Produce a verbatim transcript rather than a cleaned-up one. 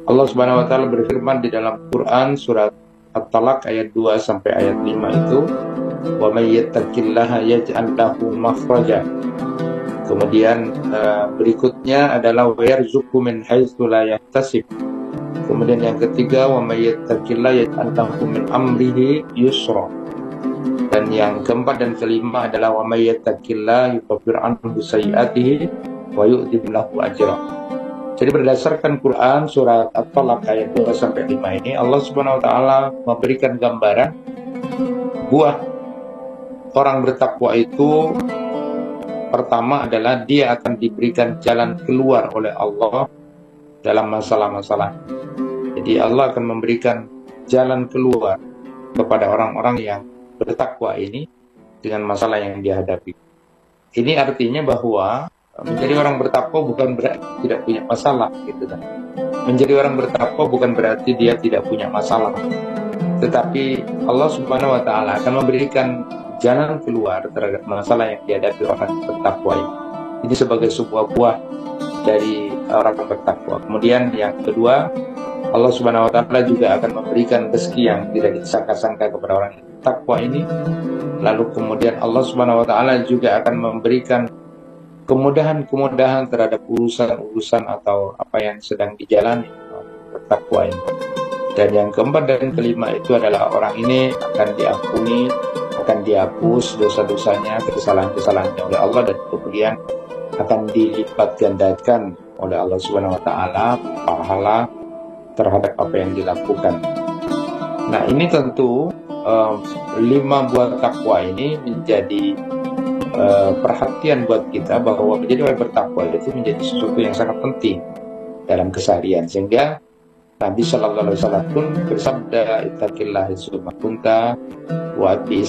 Allah Subhanahu wa taala berfirman di dalam Quran surat At-Talaq ayat dua sampai ayat lima itu, wa may yattaqillaha yaj'al lahu makhraja. Kemudian uh, berikutnya adalah wa yarzuqhu min haitsu la yahtasib. Kemudian yang ketiga, wa may yattaqillaha yaj'al lahu min amrihi yusra. Dan yang keempat dan kelima adalah wa may yattaqillaha yukaffir anhu sayyi'atihi wa yu'dhib lahu ajra. Jadi berdasarkan Quran surat At-Talaq ayat dua sampai lima ini, Allah Subhanahu wa taala memberikan gambaran buah orang bertakwa itu. Pertama adalah dia akan diberikan jalan keluar oleh Allah dalam masalah-masalah. Jadi Allah akan memberikan jalan keluar kepada orang-orang yang bertakwa ini dengan masalah yang dihadapi. Ini artinya bahwa menjadi orang bertakwa bukan berarti tidak punya masalah, gitu kan. Menjadi orang bertakwa bukan berarti dia tidak punya masalah. Tetapi Allah Subhanahu wa taala akan memberikan jalan keluar terhadap masalah yang dihadapi orang bertakwa ini. Ini sebagai sebuah buah dari orang bertakwa. Kemudian yang kedua, Allah Subhanahu wa taala juga akan memberikan rezeki yang tidak disangka-sangka kepada orang bertakwa ini. Lalu kemudian Allah Subhanahu wa taala juga akan memberikan kemudahan-kemudahan terhadap urusan-urusan atau apa yang sedang dijalani bertakwa ini. Dan yang keempat dan kelima itu adalah orang ini akan diampuni, akan dihapus dosa-dosanya, kesalahan-kesalahannya oleh Allah, dan kemudian akan dilipat gandakan oleh Allah Subhanahu wa taala pahala terhadap apa yang dilakukan. Nah, ini tentu um, lima buah takwa ini menjadi uh, perhatian buat kita bahwa menjadi orang bertakwa itu menjadi sesuatu yang sangat penting dalam keseharian, sehingga Nabi Shallallahu Alaihi Wasallam pun bersabda, "Ittaqillah haitsu ma kunta wa